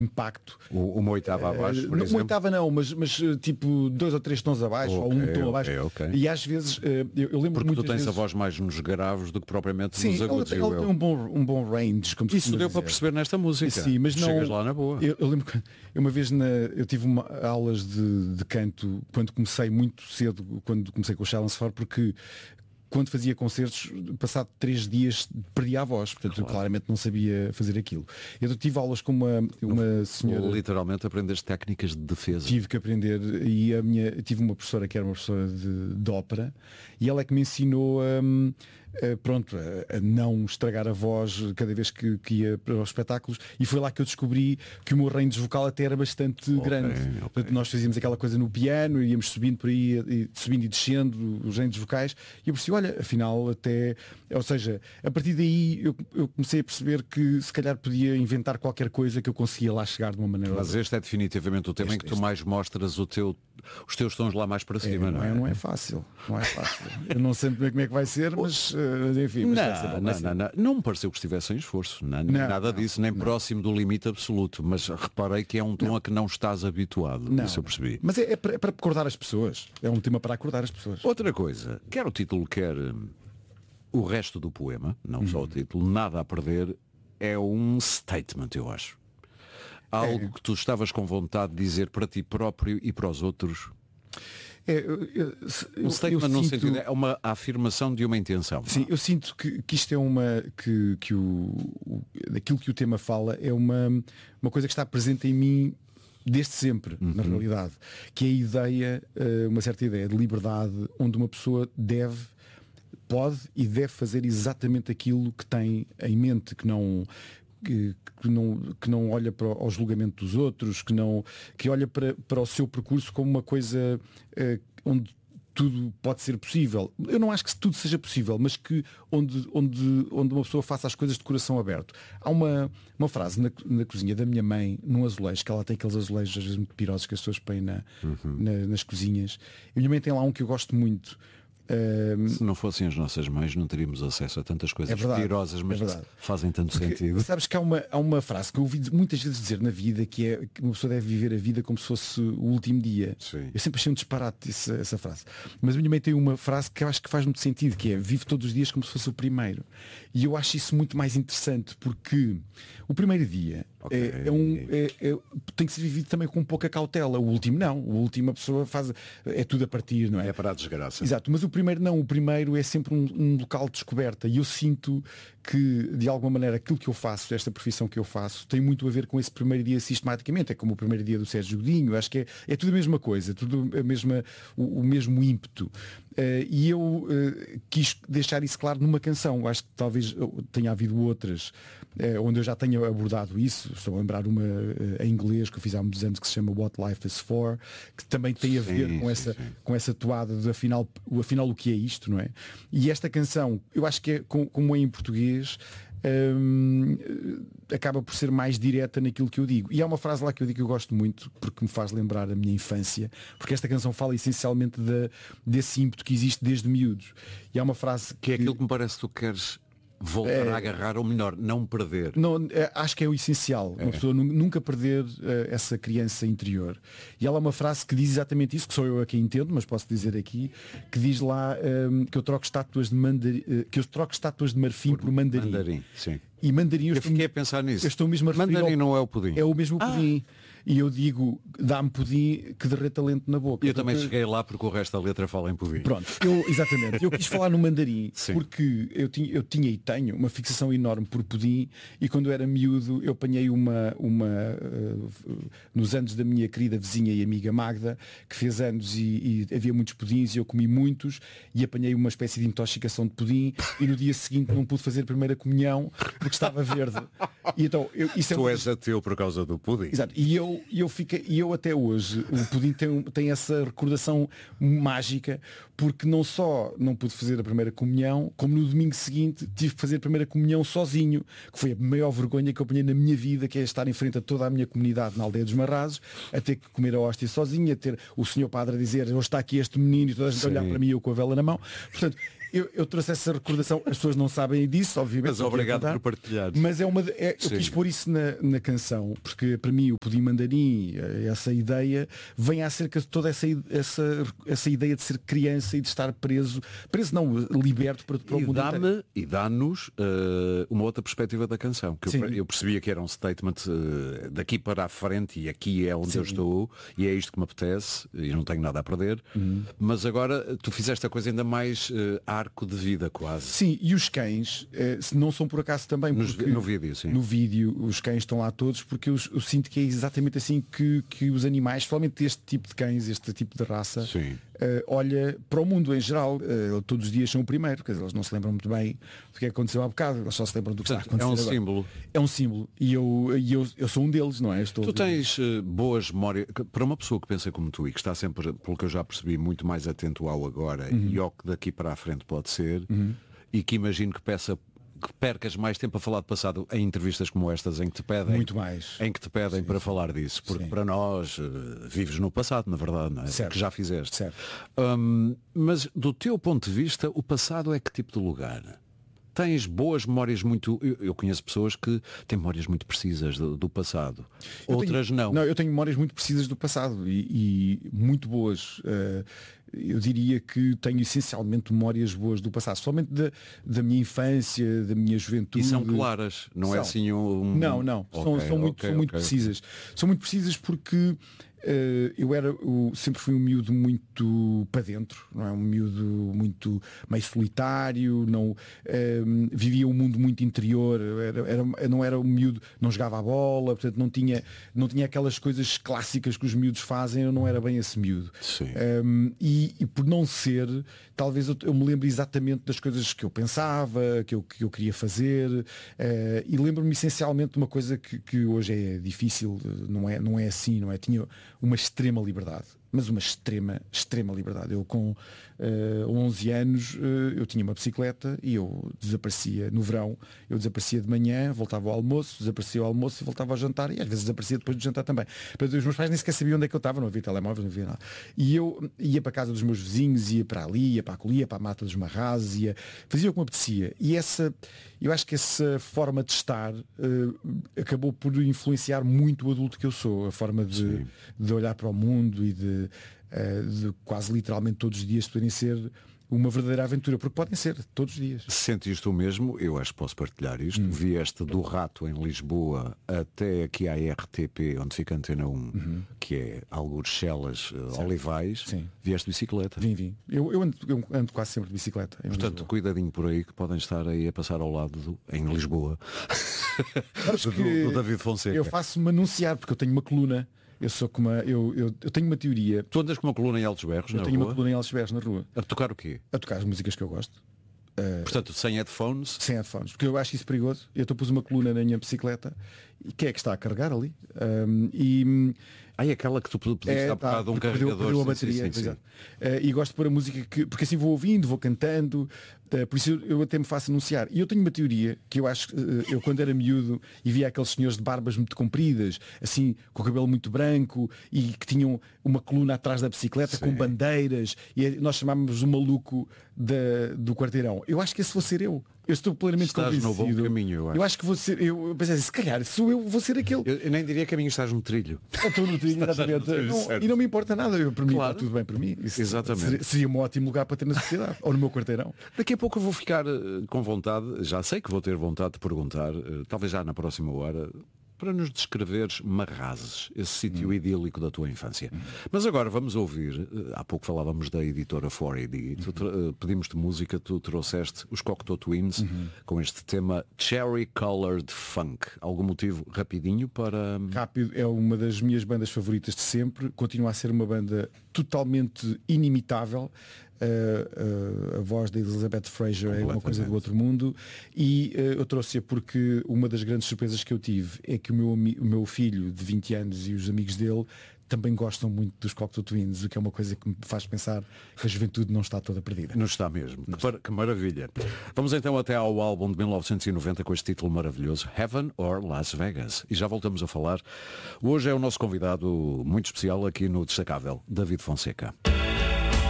impacto. Uma oitava abaixo, por exemplo? Uma oitava não, mas tipo 2 ou 3 tons abaixo, ou um tom abaixo. E às vezes, eu lembro porque muito tu tens a voz mais nos graves do que propriamente sim, nos agudos. Ela tem um bom range. Como isso deu para perceber nesta música. Sim, mas não, chegas lá na boa. Eu lembro que uma vez eu tive aulas de canto quando comecei muito cedo, quando comecei com o Challenge For, porque quando fazia concertos, passado 3 dias perdia a voz, portanto claramente não sabia fazer aquilo. Eu tive aulas com uma senhora. Literalmente aprendeste técnicas de defesa. Tive que aprender e tive uma professora que era uma professora de ópera e ela é que me ensinou a não estragar a voz cada vez que ia para os espetáculos, e foi lá que eu descobri que o meu range vocal até era bastante grande. Portanto, nós fazíamos aquela coisa no piano, íamos subindo por aí, subindo e descendo os ranges vocais, e eu percebi, olha, afinal até, ou seja, a partir daí eu comecei a perceber que se calhar podia inventar qualquer coisa que eu conseguia lá chegar de uma maneira. Mas este é definitivamente o tema em que tu mais mostras os teus tons lá mais para cima, não é? Não é fácil. Eu não sei como é que vai ser, mas enfim. Não me pareceu que estivesse em esforço. Nada disso, nem próximo do limite absoluto. Mas reparei que é um tom a que não estás habituado. Isso eu percebi. Mas é para acordar as pessoas. É um tema para acordar as pessoas. Outra coisa, quer o título, quer o resto do poema, não só o título, Nada a Perder, é um statement, eu acho. Algo que tu estavas com vontade de dizer para ti próprio e para os outros. Um statement no sentido, é uma afirmação de uma intenção. Sim, eu sinto que isto é daquilo que o tema fala é uma coisa que está presente em mim desde sempre, na realidade, que é a ideia, uma certa ideia de liberdade, onde uma pessoa pode e deve fazer exatamente aquilo que tem em mente, que não olha para o julgamento dos outros, que olha para o seu percurso como uma coisa onde tudo pode ser possível. Eu não acho que tudo seja possível, mas que onde uma pessoa faça as coisas de coração aberto. Há uma frase na cozinha da minha mãe, num azulejo, que ela tem aqueles azulejos às vezes muito pirosos que as pessoas põem nas cozinhas. E a minha mãe tem lá um que eu gosto muito. Se não fossem as nossas mães, não teríamos acesso a tantas coisas pirosas, mas fazem tanto sentido. Sabes que há uma frase que eu ouvi muitas vezes dizer na vida, que é que uma pessoa deve viver a vida como se fosse o último dia. Sim. Eu sempre achei um disparate essa frase. Mas a minha mãe tem uma frase que eu acho que faz muito sentido, que é: vive todos os dias como se fosse o primeiro. E eu acho isso muito mais interessante, porque o primeiro dia tem que ser vivido também com pouca cautela. O último não. O último a pessoa é tudo a partir, não é? É para a desgraça. Exato, mas o primeiro não. O primeiro é sempre um local de descoberta, e eu sinto que de alguma maneira aquilo que eu faço, esta profissão que eu faço, tem muito a ver com esse primeiro dia sistematicamente. É como o primeiro dia do Sérgio Godinho. Acho que é tudo a mesma coisa, tudo o mesmo ímpeto. E eu quis deixar isso claro numa canção. Acho que talvez tenha havido outras onde eu já tenha abordado isso. Estou a lembrar uma em inglês que eu fiz há muitos anos, que se chama What Life is For, que também tem a ver com essa toada de afinal o que é isto, não é? E esta canção, eu acho que é como é em português, acaba por ser mais direta naquilo que eu digo. E há uma frase lá que eu digo que eu gosto muito, porque me faz lembrar a minha infância, porque esta canção fala essencialmente desse ímpeto que existe desde miúdos. E há uma frase que é aquilo que me parece que tu queres voltar a agarrar, ou melhor, não perder. Não, acho que é o essencial. Uma pessoa nunca perder essa criança interior. E ela é uma frase que diz exatamente isso, que sou eu a quem entendo, mas posso dizer aqui, que diz lá que eu troco estátuas de marfim por mandarim. Mandarim, sim. E mandarim, eu fiquei a pensar nisso. Eu estou mesmo a referir mandarim não é o pudim. É o mesmo pudim. E eu digo, dá-me pudim que derreta lento na boca. Eu também cheguei lá porque o resto da letra fala em pudim. Pronto, exatamente. Eu quis falar no mandarim porque eu tinha e tenho uma fixação enorme por pudim, e quando eu era miúdo eu apanhei nos anos da minha querida vizinha e amiga Magda, que fez anos e havia muitos pudins e eu comi muitos, e apanhei uma espécie de intoxicação de pudim, e no dia seguinte não pude fazer a primeira comunhão porque estava verde. E então, tu és ateu por causa do pudim. Exato. E eu até hoje, o pudim tem essa recordação mágica, porque não só não pude fazer a primeira comunhão, como no domingo seguinte tive que fazer a primeira comunhão sozinho, que foi a maior vergonha que eu apanhei na minha vida, que é estar em frente a toda a minha comunidade na aldeia dos Marrazos, a ter que comer a hóstia sozinho, a ter o senhor padre a dizer: hoje está aqui este menino, e toda a gente a olhar para mim, eu com a vela na mão. Portanto, eu trouxe essa recordação, as pessoas não sabem disso, obviamente. Mas obrigado por partilhar. Mas eu quis pôr isso na canção, porque para mim o pudim mandarim, essa ideia, vem acerca de toda essa ideia de ser criança e de estar preso não, liberto para o mundo inteiro. E dá-nos uma outra perspectiva da canção, que eu percebia que era um statement daqui para a frente e aqui é onde eu estou e é isto que me apetece e não tenho nada a perder, mas agora tu fizeste a coisa ainda mais arco de vida quase. Sim, e os cães não são por acaso também no vídeo, sim. No vídeo os cães estão lá todos porque eu sinto que é exatamente assim que os animais, somente este tipo de cães, este tipo de raça, olha para o mundo em geral. Todos os dias são o primeiro, quer dizer, eles não se lembram muito bem do que aconteceu há bocado, eles só se lembram do que está a acontecer. É um agora. símbolo. É um símbolo. E eu sou um deles, não é? Tu tens boas memórias para uma pessoa que pensa como tu e que está sempre, pelo que eu já percebi, muito mais atento ao agora e ao que daqui para a frente pode ser, e que imagino que percas mais tempo a falar de passado em entrevistas como estas em que te pedem muito mais, em que te pedem para falar disso, porque para nós vives no passado, na verdade, não é? Certo. Que já fizeste. Certo. Mas do teu ponto de vista, o passado é que tipo de lugar? Tens boas memórias muito... Eu conheço pessoas que têm memórias muito precisas do passado. Outras não. Não, eu tenho memórias muito precisas do passado e muito boas. Eu diria que tenho essencialmente memórias boas do passado, somente da minha infância, da minha juventude. E são claras, não é assim um... Não. São muito precisas. São muito precisas porque eu sempre fui um miúdo muito para dentro, não é? Um miúdo muito meio solitário, não vivia um mundo muito interior, não era um miúdo, não jogava a bola, portanto não tinha aquelas coisas clássicas que os miúdos fazem, eu não era bem esse miúdo. E por não ser, talvez eu me lembro exatamente das coisas que eu pensava, que eu queria fazer, e lembro-me essencialmente de uma coisa que hoje é difícil, não é assim, não é? Tinha uma extrema liberdade, mas uma extrema liberdade. Eu com 11 anos eu tinha uma bicicleta e eu desaparecia no verão, eu desaparecia de manhã, voltava ao almoço, desaparecia ao almoço e voltava ao jantar, e às vezes desaparecia depois do jantar também. Portanto, os meus pais nem sequer sabiam onde é que eu estava, não havia telemóvel, não havia nada. E eu ia para a casa dos meus vizinhos, ia para ali, ia para a ia para a Mata dos Marrazes, fazia o que me apetecia. E eu acho que essa forma de estar acabou por influenciar muito o adulto que eu sou, a forma de olhar para o mundo e de quase literalmente todos os dias poderem ser uma verdadeira aventura, porque podem ser todos os dias. Sentiste o mesmo? Eu acho que posso partilhar isto. Vieste do Rato em Lisboa até aqui à RTP, onde fica a Antena 1, que é algures Chelas, Olivais. Sim. Vieste de bicicleta? Vim. Eu ando quase sempre de bicicleta. Portanto, Lisboa. Cuidadinho por aí, que podem estar aí a passar ao lado em Lisboa do David Fonseca. Eu faço-me anunciar, porque eu tenho uma coluna. Eu sou como eu tenho uma teoria. Tu andas com uma coluna em Altos Berros na rua? Eu tenho uma coluna em Altos Berros na rua. A tocar o quê? A tocar as músicas que eu gosto. Portanto, sem headphones? Sem headphones, porque eu acho isso perigoso. Eu pus uma coluna na minha bicicleta e quem é que está a carregar ali? Aquela que tu pediste há bocado, um carregador. Perdeu a bateria. Sim. E gosto de pôr a música porque assim vou ouvindo, vou cantando. Por isso eu até me faço anunciar. E eu tenho uma teoria que eu acho que eu quando era miúdo e via aqueles senhores de barbas muito compridas, assim, com o cabelo muito branco e que tinham uma coluna atrás da bicicleta com bandeiras, e nós chamávamos o maluco do quarteirão. Eu acho que esse vou ser eu. Eu estou plenamente convencido. Estás no bom caminho, eu acho que vou ser. Eu pensei assim, se calhar sou eu, vou ser aquele. Eu nem diria caminho, estás no trilho. Eu estou no trilho, exatamente. E não me importa nada. Para mim está tudo bem para mim. Exatamente. Seria um ótimo lugar para ter na sociedade. Ou no meu quarteirão. Daqui a pouco eu vou ficar com vontade, já sei que vou ter vontade de perguntar, talvez já na próxima hora, para nos descreveres Marrazes, esse sítio idílico da tua infância. Mas agora vamos ouvir, há pouco falávamos da editora 4AD, pedimos-te música, tu trouxeste os Cocteau Twins com este tema Cherry Colored Funk. Algum motivo rapidinho para... Rápido, é uma das minhas bandas favoritas de sempre, continua a ser uma banda totalmente inimitável. A voz da Elizabeth Fraser é uma coisa do outro mundo e eu trouxe-a porque uma das grandes surpresas que eu tive é que o meu filho de 20 anos e os amigos dele também gostam muito dos Cocteau Twins, o que é uma coisa que me faz pensar que a juventude não está toda perdida. Não está mesmo. Que maravilha. Vamos então até ao álbum de 1990 com este título maravilhoso, Heaven or Las Vegas. E já voltamos a falar. Hoje é o nosso convidado muito especial aqui no Destacável, David Fonseca.